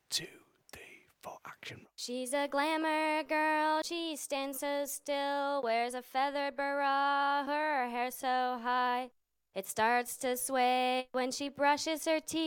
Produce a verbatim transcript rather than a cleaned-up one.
two, three, four, action. She's a glamour girl, she stands so still, wears a feathered bra, her hair so high. It starts to sway when she brushes her teeth.